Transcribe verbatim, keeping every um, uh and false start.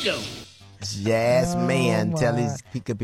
Rico. Yes, Oh, man. Tell my. his he could be